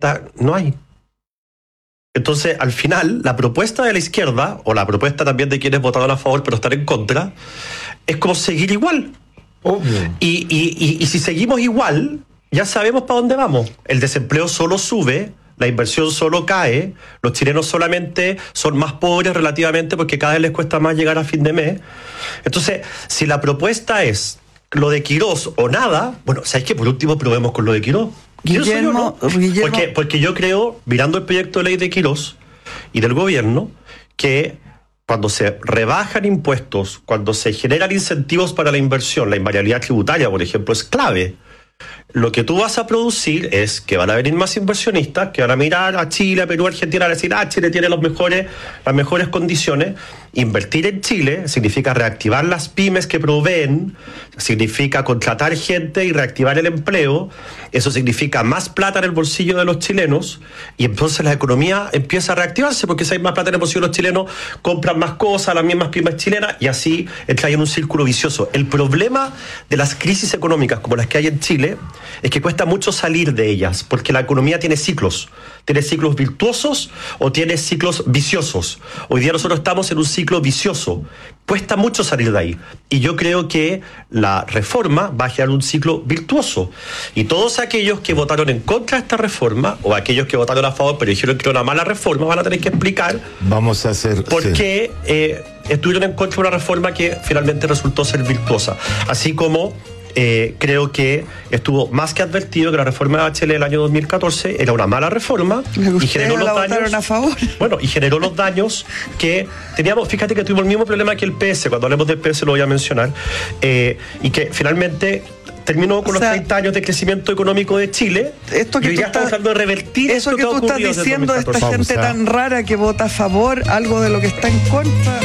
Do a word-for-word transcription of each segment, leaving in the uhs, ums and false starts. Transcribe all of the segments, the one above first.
propuesta no hay. Entonces, al final, la propuesta de la izquierda, o la propuesta también de quienes votaron a favor pero están en contra, es como seguir igual. Obvio. Y, y, y, y si seguimos igual, ya sabemos para dónde vamos. El desempleo solo sube, la inversión solo cae, los chilenos solamente son más pobres relativamente porque cada vez les cuesta más llegar a fin de mes. Entonces, si la propuesta es lo de Quirós o nada, bueno, ¿sabes qué? Por último probemos con lo de Quirós. Guillermo, yo, ¿no? Guillermo. Porque, porque yo creo, mirando el proyecto de ley de Quirós y del gobierno, que cuando se rebajan impuestos, cuando se generan incentivos para la inversión, la invariabilidad tributaria, por ejemplo, es clave. Lo que tú vas a producir es que van a venir más inversionistas que van a mirar a Chile, a Perú, a Argentina, a decir, ah, Chile tiene los mejores, las mejores condiciones. Invertir en Chile significa reactivar las pymes que proveen, significa contratar gente y reactivar el empleo. Eso significa más plata en el bolsillo de los chilenos y entonces la economía empieza a reactivarse porque si hay más plata en el bolsillo de los chilenos, compran más cosas, las mismas pymes chilenas y así entra en un círculo vicioso. El problema de las crisis económicas como las que hay en Chile es que cuesta mucho salir de ellas porque la economía tiene ciclos. Tiene ciclos virtuosos o tiene ciclos viciosos. Hoy día nosotros estamos en un ciclo vicioso. Cuesta mucho salir de ahí. Y yo creo que la reforma va a generar un ciclo virtuoso. Y todos aquellos que votaron en contra de esta reforma, o aquellos que votaron a favor pero dijeron que era una mala reforma, van a tener que explicar Vamos a hacer, por sí. qué eh, estuvieron en contra de una reforma que finalmente resultó ser virtuosa. Así como Eh, creo que estuvo más que advertido que la reforma de Bachelet del año dos mil catorce era una mala reforma y generó los daños a favor. bueno y generó los daños que teníamos. Fíjate que tuvimos el mismo problema que el P S, cuando hablemos del P S lo voy a mencionar, eh, y que finalmente terminó con o sea, los treinta años de crecimiento económico de Chile. Esto que y ya estamos tratando de revertir eso que, que tú estás diciendo de esta gente tan rara que vota a favor algo de lo que está en contra.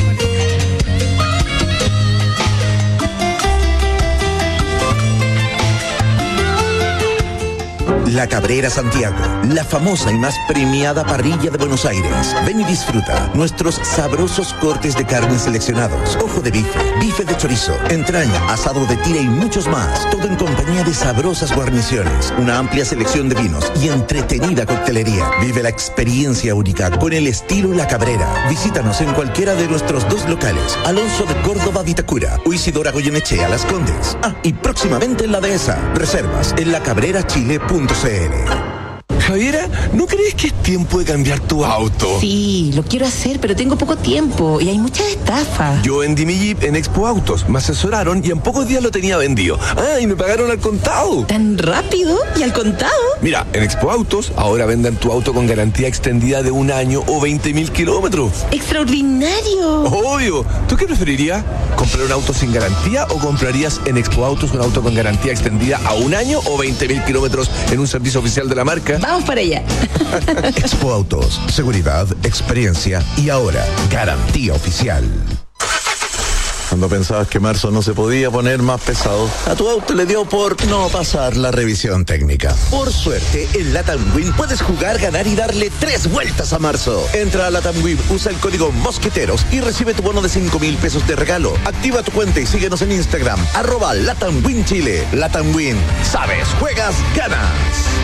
La Cabrera Santiago, la famosa y más premiada parrilla de Buenos Aires. Ven y disfruta nuestros sabrosos cortes de carne seleccionados. Ojo de bife, bife de chorizo, entraña, asado de tira y muchos más. Todo en compañía de sabrosas guarniciones, una amplia selección de vinos y entretenida coctelería. Vive la experiencia única con el estilo La Cabrera. Visítanos en cualquiera de nuestros dos locales, Alonso de Córdoba, Vitacura, o Isidora Goyenechea, Las Condes. Ah, y próximamente en La Dehesa. Reservas en lacabrerachile punto c l. Javiera, ¿no crees que es tiempo de cambiar tu auto? Sí, lo quiero hacer, pero tengo poco tiempo y hay muchas estafas. Yo vendí mi Jeep en Expo Autos, me asesoraron y en pocos días lo tenía vendido. Ah, y me pagaron al contado. ¿Tan rápido? ¿Y al contado? Mira, en Expo Autos ahora venden tu auto con garantía extendida de un año o veinte mil kilómetros. ¡Extraordinario! Obvio. ¿Tú qué preferirías? ¿Comprar un auto sin garantía o comprarías en Expo Autos un auto con garantía extendida a un año o veinte mil kilómetros en un servicio oficial de la marca? Vamos para allá. Expo Autos, seguridad, experiencia y ahora garantía oficial. Cuando pensabas que marzo no se podía poner más pesado, a tu auto le dio por no pasar la revisión técnica. Por suerte, en Latam Win puedes jugar, ganar y darle tres vueltas a marzo. Entra a Latam Win, usa el código Mosqueteros y recibe tu bono de cinco mil pesos de regalo. Activa tu cuenta y síguenos en Instagram, arroba Latam Win Chile. Latam Win, sabes, juegas, ganas.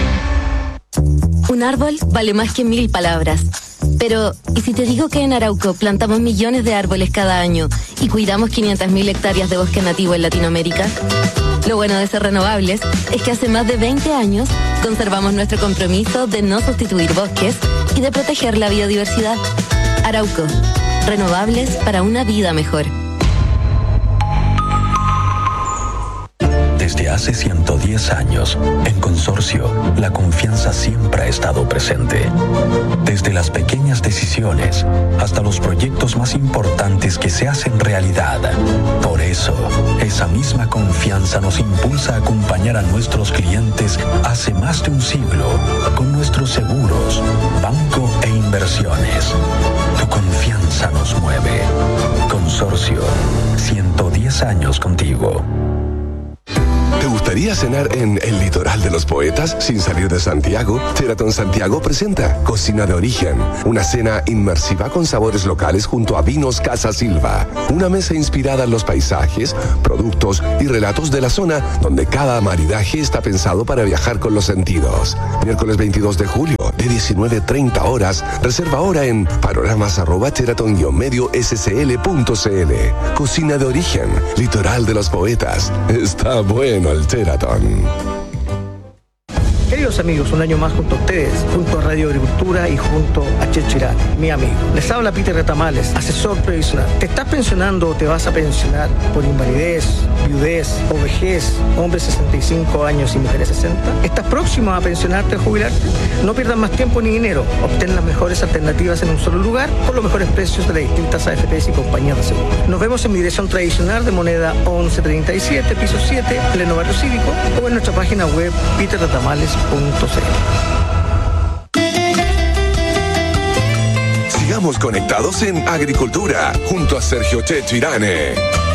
Un árbol vale más que mil palabras. Pero, ¿y si te digo que en Arauco plantamos millones de árboles cada año y cuidamos quinientas mil hectáreas de bosque nativo en Latinoamérica? Lo bueno de ser renovables es que hace más de veinte años conservamos nuestro compromiso de no sustituir bosques y de proteger la biodiversidad. Arauco, renovables para una vida mejor. Desde hace ciento diez años, en Consorcio, la confianza siempre ha estado presente. Desde las pequeñas decisiones hasta los proyectos más importantes que se hacen realidad. Por eso, esa misma confianza nos impulsa a acompañar a nuestros clientes hace más de un siglo con nuestros seguros, banco e inversiones. Tu confianza nos mueve. Consorcio, ciento diez años contigo. ¿Te gustaría cenar en el litoral de los poetas sin salir de Santiago? Sheraton Santiago presenta Cocina de Origen, una cena inmersiva con sabores locales junto a Vinos Casa Silva. Una mesa inspirada en los paisajes, productos y relatos de la zona, donde cada maridaje está pensado para viajar con los sentidos. Miércoles veintidós de julio, de diecinueve a treinta horas. Reserva ahora en panoramas arroba sheraton guion medio s c l punto c l. Cocina de origen, litoral de los poetas. Está bueno el Sheraton. Queridos amigos, un año más junto a ustedes, junto a Radio Agricultura y junto a Checho Irán, mi amigo. Les habla Peter Retamales, asesor previsional. ¿Te estás pensionando o te vas a pensionar por invalidez, viudez o vejez, hombres sesenta y cinco años y mujeres sesenta? ¿Estás próximo a pensionarte o jubilarte? No pierdas más tiempo ni dinero. Obtén las mejores alternativas en un solo lugar por los mejores precios de las distintas A F Pes y compañías de seguro. Nos vemos en mi dirección tradicional de Moneda once treinta y siete, piso siete, pleno barrio cívico, o en nuestra página web peter retamales punto c l. Sigamos conectados en Agricultura junto a Sergio Checho Irane.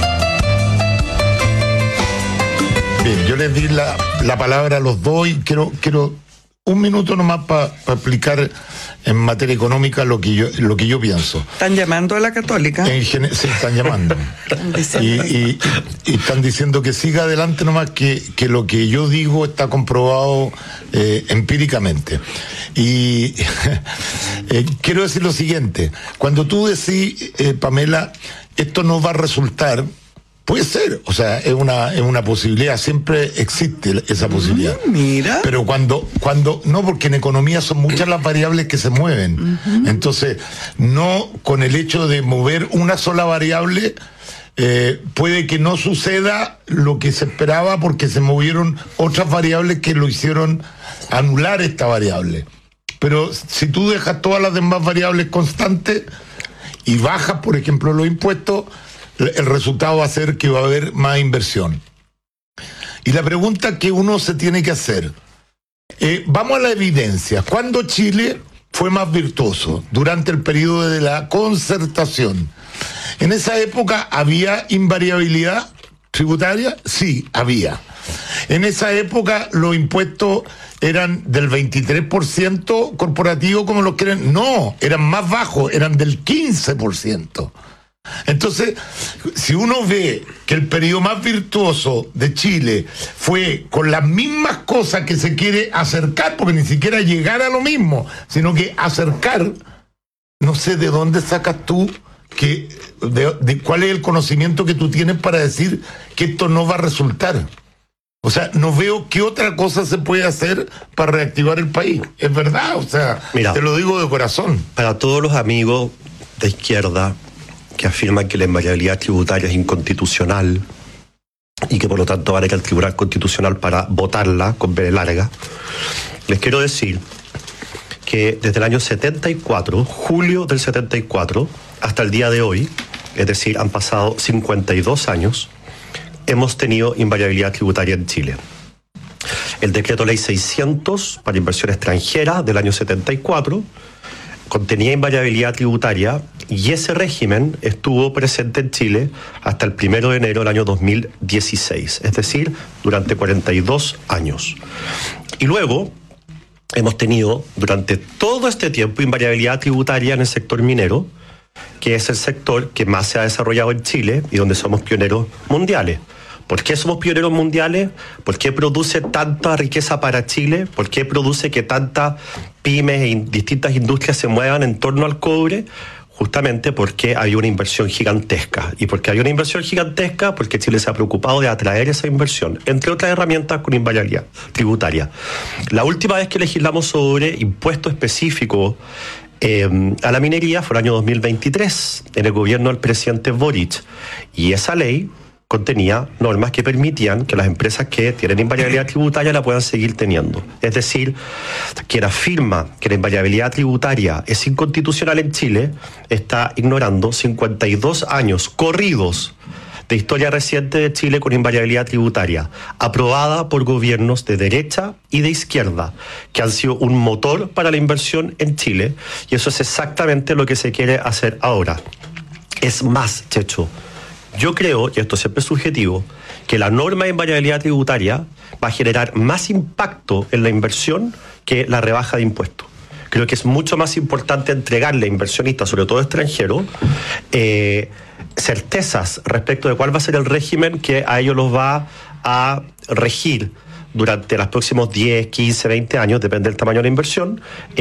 Bien, yo les di la, la palabra a los dos y quiero, quiero un minuto nomás para pa explicar en materia económica lo que yo lo que yo pienso. ¿Están llamando a la Católica? En gen sí, están llamando. y, y, y están diciendo que siga adelante nomás, que, que lo que yo digo está comprobado eh, empíricamente. Y eh, quiero decir lo siguiente, cuando tú decís, eh, Pamela, esto no va a resultar... Puede ser, o sea, es una, es una posibilidad, siempre existe esa posibilidad. Mm, mira. Pero cuando, cuando, no, porque en economía son muchas las variables que se mueven. Uh-huh. Entonces, no con el hecho de mover una sola variable, eh, puede que no suceda lo que se esperaba porque se movieron otras variables que lo hicieron anular esta variable. Pero si tú dejas todas las demás variables constantes y bajas, por ejemplo, los impuestos, el resultado va a ser que va a haber más inversión. Y la pregunta que uno se tiene que hacer, eh, vamos a la evidencia. ¿Cuándo Chile fue más virtuoso? Durante el periodo de la concertación. ¿En esa época había invariabilidad tributaria? Sí, había. En esa época los impuestos eran del veintitrés por ciento corporativo como los quieren. No, eran más bajos, eran del quince por ciento. Entonces, si uno ve que el periodo más virtuoso de Chile fue con las mismas cosas que se quiere acercar, porque ni siquiera llegar a lo mismo, sino que acercar, no sé de dónde sacas tú, que, de, de cuál es el conocimiento que tú tienes para decir que esto no va a resultar. O sea, no veo qué otra cosa se puede hacer para reactivar el país. Es verdad, o sea, Mira, te lo digo de corazón. Para todos los amigos de izquierda que afirman que la invariabilidad tributaria es inconstitucional y que por lo tanto van a ir al Tribunal Constitucional para votarla con B larga, les quiero decir que desde el año setenta y cuatro, julio del setenta y cuatro, hasta el día de hoy, es decir, han pasado cincuenta y dos años, hemos tenido invariabilidad tributaria en Chile. El decreto ley seiscientos para inversión extranjera del año setenta y cuatro contenía invariabilidad tributaria y ese régimen estuvo presente en Chile hasta el primero de enero del año dos mil dieciséis, es decir, durante cuarenta y dos años. Y luego hemos tenido durante todo este tiempo invariabilidad tributaria en el sector minero, que es el sector que más se ha desarrollado en Chile y donde somos pioneros mundiales. ¿Por qué somos pioneros mundiales? ¿Por qué produce tanta riqueza para Chile? ¿Por qué produce que tantas pymes e distintas industrias se muevan en torno al cobre? Justamente porque hay una inversión gigantesca. ¿Y por qué hay una inversión gigantesca? Porque Chile se ha preocupado de atraer esa inversión, entre otras herramientas con invariabilidad tributaria. La última vez que legislamos sobre impuesto específico eh, a la minería fue el año dos mil veintitrés, en el gobierno del presidente Boric. Y esa ley contenía normas que permitían que las empresas que tienen invariabilidad tributaria la puedan seguir teniendo. Es decir, quien afirma que la invariabilidad tributaria es inconstitucional en Chile está ignorando cincuenta y dos años corridos de historia reciente de Chile con invariabilidad tributaria, aprobada por gobiernos de derecha y de izquierda, que han sido un motor para la inversión en Chile, y eso es exactamente lo que se quiere hacer ahora. Es más, Checho, yo creo, y esto siempre es subjetivo, que la norma de invariabilidad tributaria va a generar más impacto en la inversión que la rebaja de impuestos. Creo que es mucho más importante entregarle a inversionistas, sobre todo extranjeros, eh, certezas respecto de cuál va a ser el régimen que a ellos los va a regir durante los próximos diez, quince, veinte años, depende del tamaño de la inversión,